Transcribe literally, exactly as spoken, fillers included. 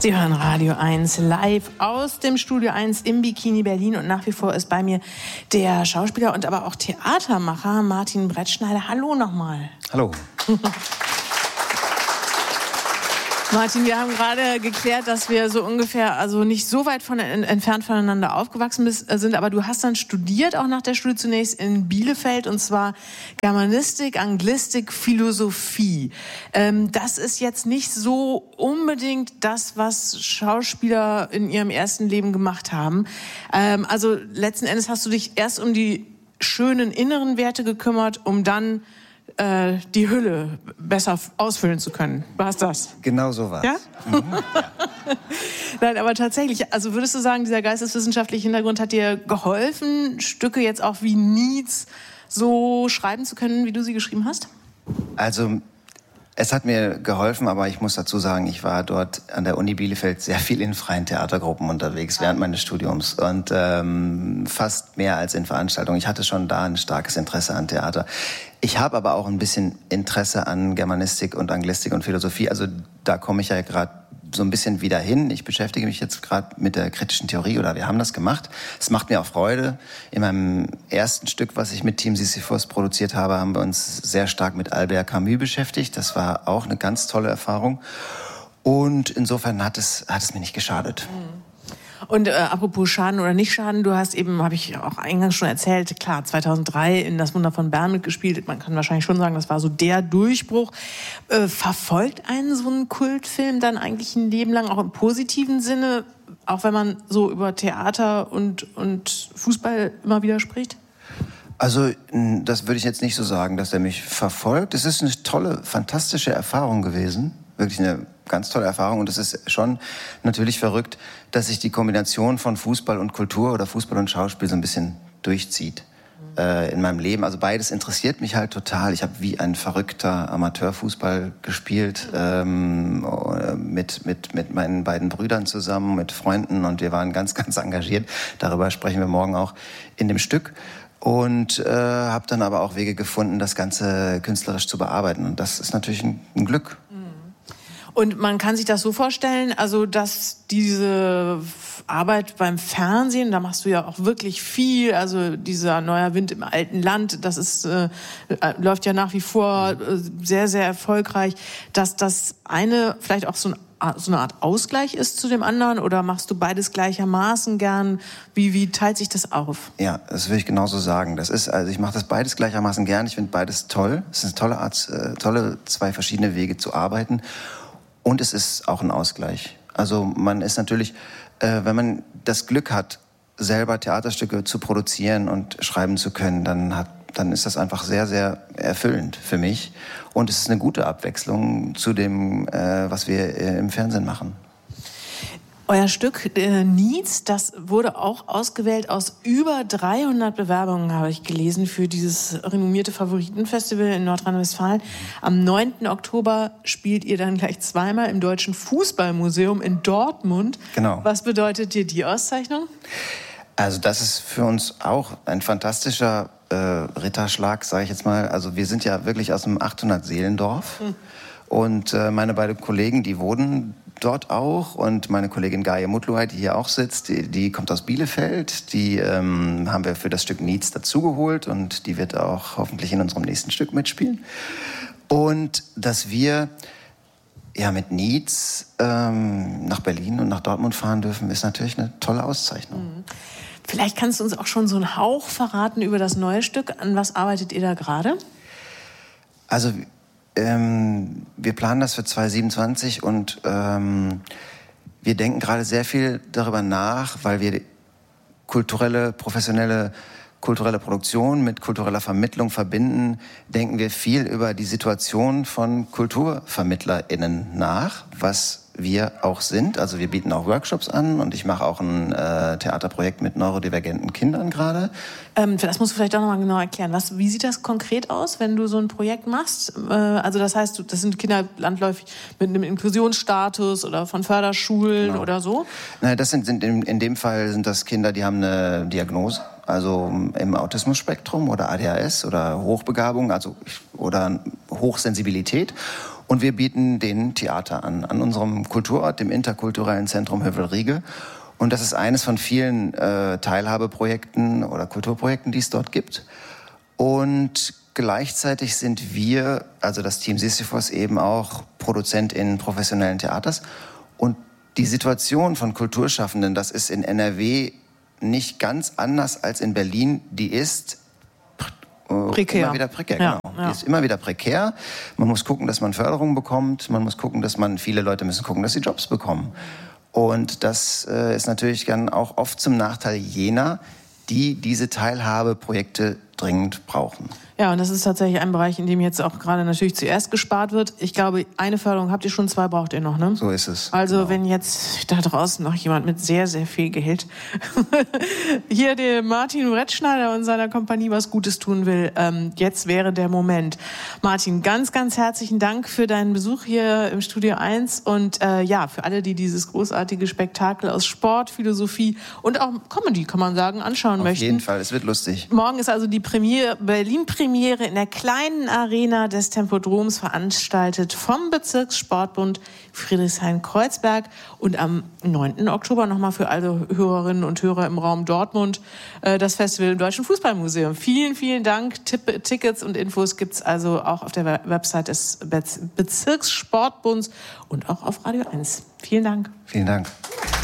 Sie hören Radio eins live aus dem Studio eins im Bikini Berlin und nach wie vor ist bei mir der Schauspieler und aber auch Theatermacher Martin Brettschneider. Hallo nochmal. Hallo. Martin, wir haben gerade geklärt, dass wir so ungefähr, also nicht so weit von, entfernt voneinander aufgewachsen sind, aber du hast dann studiert, auch nach der Schule zunächst in Bielefeld, und zwar Germanistik, Anglistik, Philosophie. Ähm, das ist jetzt nicht so unbedingt das, was Schauspieler in ihrem ersten Leben gemacht haben. Ähm, also letzten Endes hast du dich erst um die schönen inneren Werte gekümmert, um dann die Hülle besser ausfüllen zu können. War es das? Genau so war's. Ja? Mhm. Nein, aber tatsächlich, also würdest du sagen, dieser geisteswissenschaftliche Hintergrund hat dir geholfen, Stücke jetzt auch wie Nietz so schreiben zu können, wie du sie geschrieben hast? Also es hat mir geholfen, aber ich muss dazu sagen, ich war dort an der Uni Bielefeld sehr viel in freien Theatergruppen unterwegs während meines Studiums und ähm, fast mehr als in Veranstaltungen. Ich hatte schon da ein starkes Interesse an Theater. Ich habe aber auch ein bisschen Interesse an Germanistik und Anglistik und Philosophie. Also da komme ich ja gerade so ein bisschen wieder hin. Ich beschäftige mich jetzt gerade mit der kritischen Theorie, oder wir haben das gemacht. Es macht mir auch Freude. In meinem ersten Stück, was ich mit Team Sisyphos produziert habe, haben wir uns sehr stark mit Albert Camus beschäftigt. Das war auch eine ganz tolle Erfahrung. Und insofern hat es, hat es mir nicht geschadet. Mhm. Und äh, apropos Schaden oder nicht Schaden, du hast eben, habe ich auch eingangs schon erzählt, klar, zweitausenddrei in Das Wunder von Bern mitgespielt. Man kann wahrscheinlich schon sagen, das war so der Durchbruch. Äh, verfolgt einen so ein Kultfilm dann eigentlich ein Leben lang, auch im positiven Sinne, auch wenn man so über Theater und, und Fußball immer wieder spricht? Also das würde ich jetzt nicht so sagen, dass er mich verfolgt. Es ist eine tolle, fantastische Erfahrung gewesen. Wirklich eine ganz tolle Erfahrung. Und es ist schon natürlich verrückt, dass sich die Kombination von Fußball und Kultur oder Fußball und Schauspiel so ein bisschen durchzieht mhm. äh, in meinem Leben. Also beides interessiert mich halt total. Ich habe wie ein verrückter Amateurfußball gespielt, ähm, mit, mit, mit meinen beiden Brüdern zusammen, mit Freunden. Und wir waren ganz, ganz engagiert. Darüber sprechen wir morgen auch in dem Stück. Und äh, habe dann aber auch Wege gefunden, das Ganze künstlerisch zu bearbeiten. Und das ist natürlich ein, ein Glück. Und man kann sich das so vorstellen, also dass diese Arbeit beim Fernsehen, da machst du ja auch wirklich viel, also dieser Neuer Wind im alten Land, das ist äh, läuft ja nach wie vor äh, sehr, sehr erfolgreich, dass das eine vielleicht auch so ein so eine Art Ausgleich ist zu dem anderen, oder machst du beides gleichermaßen gern? Wie, wie teilt sich das auf? Ja, das will ich genauso sagen. Das ist, also ich mache das beides gleichermaßen gern. Ich finde beides toll. Es ist eine tolle Art, äh, tolle zwei verschiedene Wege zu arbeiten. Und es ist auch ein Ausgleich. Also man ist natürlich, äh, wenn man das Glück hat, selber Theaterstücke zu produzieren und schreiben zu können, dann hat dann ist das einfach sehr, sehr erfüllend für mich. Und es ist eine gute Abwechslung zu dem, äh, was wir äh, im Fernsehen machen. Euer Stück äh, Nietz, das wurde auch ausgewählt aus über dreihundert Bewerbungen, habe ich gelesen, für dieses renommierte Favoritenfestival in Nordrhein-Westfalen. Am neunten Oktober spielt ihr dann gleich zweimal im Deutschen Fußballmuseum in Dortmund. Genau. Was bedeutet dir die Auszeichnung? Also das ist für uns auch ein fantastischer äh, Ritterschlag, sage ich jetzt mal. Also wir sind ja wirklich aus einem achthundert-Seelendorf. Hm. Und äh, meine beiden Kollegen, die wohnen dort auch. Und meine Kollegin Gaia Mutluay, die hier auch sitzt, die, die kommt aus Bielefeld. Die ähm, haben wir für das Stück Nietz dazugeholt. Und die wird auch hoffentlich in unserem nächsten Stück mitspielen. Und dass wir ja mit Nietz ähm, nach Berlin und nach Dortmund fahren dürfen, ist natürlich eine tolle Auszeichnung. Mhm. Vielleicht kannst du uns auch schon so einen Hauch verraten über das neue Stück. An was arbeitet ihr da gerade? Also ähm, wir planen das für zwanzig siebenundzwanzig und ähm, wir denken gerade sehr viel darüber nach, weil wir kulturelle, professionelle kulturelle Produktion mit kultureller Vermittlung verbinden, denken wir viel über die Situation von KulturvermittlerInnen nach, was wir auch sind. Also wir bieten auch Workshops an und ich mache auch ein äh, Theaterprojekt mit neurodivergenten Kindern gerade. Ähm, das musst du vielleicht auch noch mal genau erklären. Was, wie sieht das konkret aus, wenn du so ein Projekt machst? Äh, also das heißt, das sind Kinder landläufig mit einem Inklusionsstatus oder von Förderschulen genau. oder so? Nein, das sind, sind in, in dem Fall sind das Kinder, die haben eine Diagnose. Also im Autismusspektrum oder A D H S oder Hochbegabung, also oder Hochsensibilität. Und wir bieten denen Theater an, an unserem Kulturort, dem interkulturellen Zentrum Hövelriege. Und das ist eines von vielen äh, Teilhabeprojekten oder Kulturprojekten, die es dort gibt. Und gleichzeitig sind wir, also das Team Sisyphos, eben auch ProduzentInnen professionellen Theaters. Und die Situation von Kulturschaffenden, das ist in N R W nicht ganz anders als in Berlin, die ist prekär. Immer wieder prekär, ja, genau. Ja. Die ist immer wieder prekär. Man muss gucken, dass man Förderung bekommt. Man muss gucken, dass man, viele Leute müssen gucken, dass sie Jobs bekommen. Und das äh, ist natürlich dann auch oft zum Nachteil jener, die diese Teilhabeprojekte dringend brauchen. Ja, und das ist tatsächlich ein Bereich, in dem jetzt auch gerade natürlich zuerst gespart wird. Ich glaube, eine Förderung habt ihr schon, zwei braucht ihr noch, ne? So ist es. Also genau. Wenn jetzt da draußen noch jemand mit sehr, sehr viel Geld hier dem Martin Brettschneider und seiner Kompanie was Gutes tun will, ähm, jetzt wäre der Moment. Martin, ganz, ganz herzlichen Dank für deinen Besuch hier im Studio eins und äh, ja, für alle, die dieses großartige Spektakel aus Sport, Philosophie und auch Comedy, kann man sagen, anschauen Auf möchten. Auf jeden Fall, es wird lustig. Morgen ist also die Premiere, Berlin-Premiere in der kleinen Arena des Tempodroms veranstaltet vom Bezirkssportbund Friedrichshain-Kreuzberg und am neunten Oktober nochmal für alle Hörerinnen und Hörer im Raum Dortmund äh, das Festival im Deutschen Fußballmuseum. Vielen, vielen Dank. Tipp, Tickets und Infos gibt's also auch auf der Website des Bezirkssportbunds und auch auf Radio eins. Vielen Dank. Vielen Dank.